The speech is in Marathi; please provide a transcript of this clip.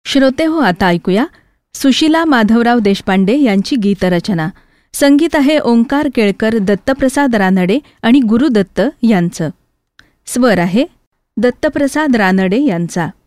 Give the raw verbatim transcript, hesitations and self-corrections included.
श्रोते हो, आता ऐकूया सुशीला माधवराव देशपांडे यांची गीतरचना. संगीत आहे ओंकार केळकर, दत्तप्रसाद रानडे आणि गुरुदत्त यांचं. स्वर आहे दत्तप्रसाद रानडे यांचा.